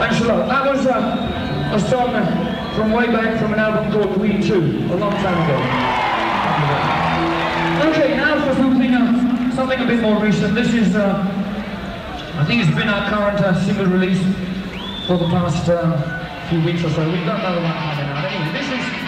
Thanks a lot. That was a song from way back from an album called We Too, a long time ago. Okay, now for something a bit more recent. This is, I think it's been our current single release for the past few weeks or so. We don't know about coming out. Anyway, this is